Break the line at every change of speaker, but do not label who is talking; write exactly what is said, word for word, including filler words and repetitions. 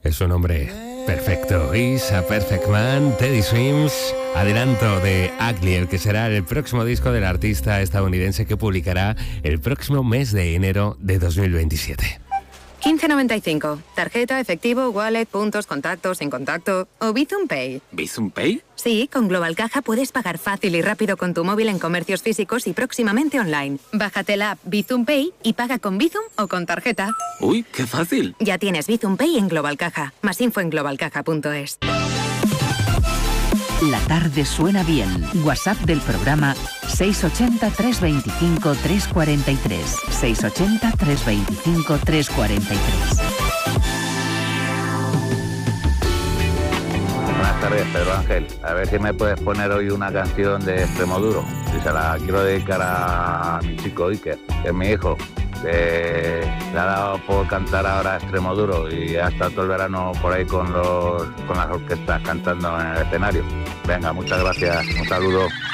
Es un nombre perfecto. Is a Perfect Man, Teddy Swims. Adelanto de Ugly, el que será el próximo disco del artista estadounidense que publicará el próximo mes de enero de dos mil veintisiete.
quince noventa y cinco. Tarjeta, efectivo, wallet, puntos, contactos, sin contacto o Bizum Pay.
¿Bizum Pay?
Sí, con Global Caja puedes pagar fácil y rápido con tu móvil en comercios físicos y próximamente online. Bájate la app Bizum Pay y paga con Bizum o con tarjeta.
¡Uy, qué fácil!
Ya tienes Bizum Pay en Global Caja. Más info en global caja punto es.
La tarde suena bien. WhatsApp del programa seis ocho cero, tres dos cinco, tres cuatro tres. seis ocho cero, tres dos cinco, tres cuatro tres.
Buenas tardes, Pedro Ángel. A ver si me puedes poner hoy una canción de Extremoduro. Y se la quiero dedicar a mi chico Iker, que es mi hijo. Que le ha dado por cantar ahora Extremoduro y ha estado todo el verano por ahí con los con las orquestas cantando en el escenario. Venga, muchas gracias, un saludo.